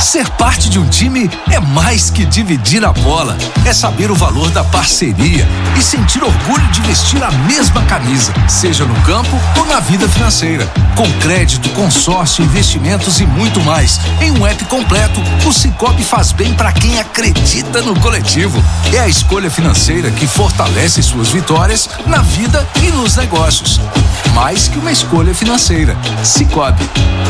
Ser parte de um time é mais que dividir a bola. É saber o valor da parceria e sentir orgulho de vestir a mesma camisa, seja no campo ou na vida financeira. Com crédito, consórcio, investimentos e muito mais. Em um app completo, o Sicoob faz bem para quem acredita no coletivo. É a escolha financeira que fortalece suas vitórias na vida e nos negócios. Mais que uma escolha financeira. Sicoob.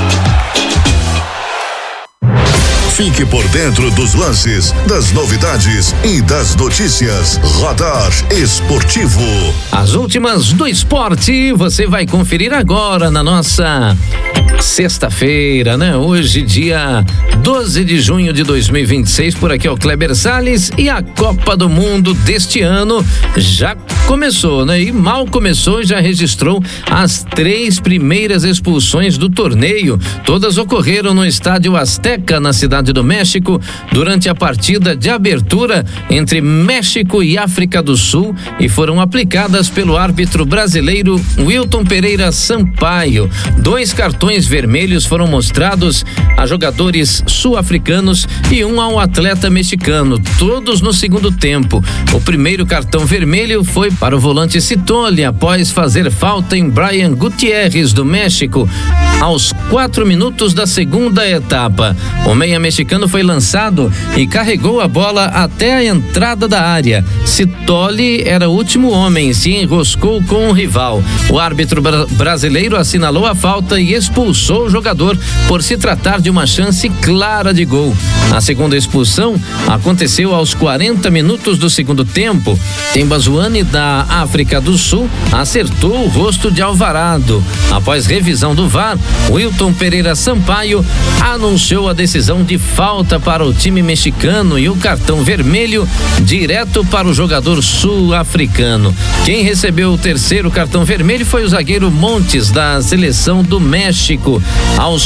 Fique por dentro dos lances, das novidades e das notícias. Radar Esportivo. As últimas do esporte você vai conferir agora na nossa sexta-feira, né? Hoje, dia 12 de junho de 2026. Por aqui é o Kleber Salles e a Copa do Mundo deste ano já começou, né? E mal começou, já registrou as 3 primeiras expulsões do torneio. Todas ocorreram no estádio Azteca, na cidade do México, durante a partida de abertura entre México e África do Sul, e foram aplicadas pelo árbitro brasileiro Wilton Pereira Sampaio. 2 cartões vermelhos foram mostrados a jogadores sul-africanos e um ao atleta mexicano, todos no segundo tempo. O primeiro cartão vermelho foi para o volante Citoli após fazer falta em Brian Gutierrez do México aos 4 minutos da segunda etapa. O meia mexicano foi lançado e carregou a bola até a entrada da área. Citoli era o último homem, se enroscou com o rival. O árbitro brasileiro assinalou a falta e expulsou o jogador por se tratar de uma chance clara de gol. A segunda expulsão aconteceu aos 40 minutos do segundo tempo. Tembazuane, da África do Sul, acertou o rosto de Alvarado. Após revisão do VAR, Wilton Pereira Sampaio anunciou a decisão de falta para o time mexicano e o cartão vermelho direto para o jogador sul-africano. Quem recebeu o terceiro cartão vermelho foi o zagueiro Montes, da seleção do México. Aos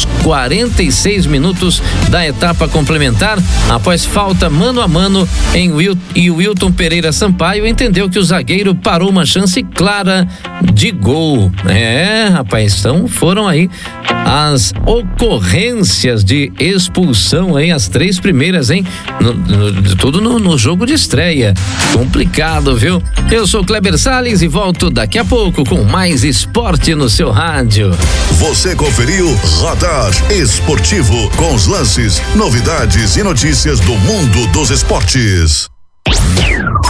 46 minutos da etapa complementar, após falta mano a mano e Wilton Pereira Sampaio entendeu que o zagueiro parou uma chance clara de gol. Rapaz, então foram aí as ocorrências de expulsão aí, as 3 primeiras, hein? Tudo no jogo de estreia. Complicado, viu? Eu sou Kleber Salles e volto daqui a pouco com mais esporte no seu rádio. Você conferiu Radar Esportivo, com os lances, novidades e notícias do mundo dos esportes.